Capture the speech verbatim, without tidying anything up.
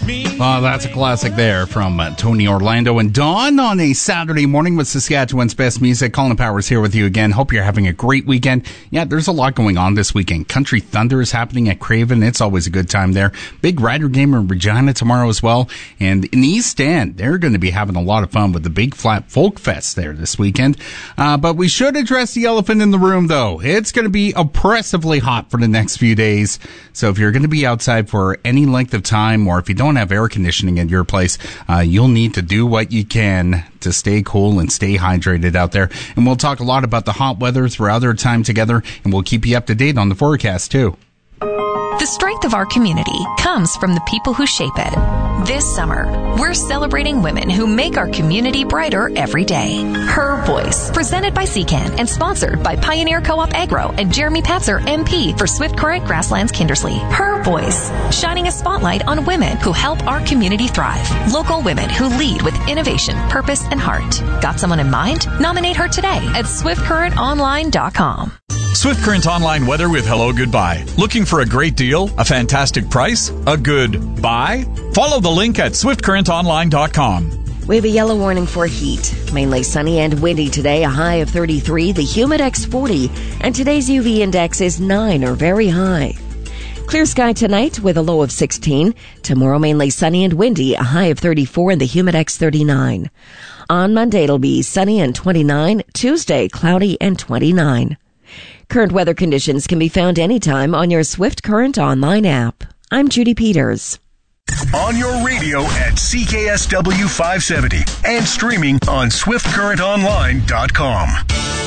Oh, that's a classic there from uh, Tony Orlando and Dawn on a Saturday morning with Saskatchewan's best music. Colin Powers here with you again. Hope you're having a great weekend. Yeah, there's a lot going on this weekend. Country Thunder is happening at Craven. It's always a good time there. Big Rider game in Regina tomorrow as well. And in the East End, they're going to be having a lot of fun with the Big Flat Folk Fest there this weekend. Uh, but we should address the elephant in the room, though. It's going to be oppressively hot for the next few days. So if you're going to be outside for any length of time, or if you don't have air conditioning in your place, uh, you'll need to do what you can to stay cool and stay hydrated out there. And we'll talk a lot about the hot weather throughout our time together, and we'll keep you up to date on the forecast too. The strength of our community comes from the people who shape it. This summer, we're celebrating women who make our community brighter every day. Her Voice, presented by C CAN and sponsored by Pioneer Co-op Agro and Jeremy Patzer, M P for Swift Current Grasslands Kindersley. Her Voice, shining a spotlight on women who help our community thrive. Local women who lead with innovation, purpose, and heart. Got someone in mind? Nominate her today at swift current online dot com. Swift Current Online weather with Hello Goodbye. Looking for a great deal? A fantastic price? A good buy? Follow the link at swift current online dot com. We have a yellow warning for heat. Mainly sunny and windy today, a high of thirty-three, the Humidex forty, and today's U V index is nine or very high. Clear sky tonight with a low of sixteen. Tomorrow mainly sunny and windy, a high of thirty-four and the Humidex thirty-nine. On Monday it'll be sunny and twenty-nine, Tuesday cloudy and twenty-nine. Current weather conditions can be found anytime on your Swift Current Online app. I'm Judy Peters. On your radio at C K S W five seventy and streaming on swift current online dot com.